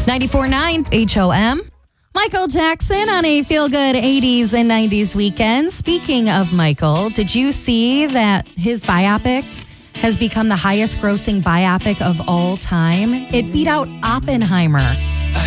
94.9 HOM. Michael Jackson on a feel-good 80s and 90s weekend. Speaking of Michael, did you see that his biopic has become the highest grossing biopic of all time? It beat out Oppenheimer.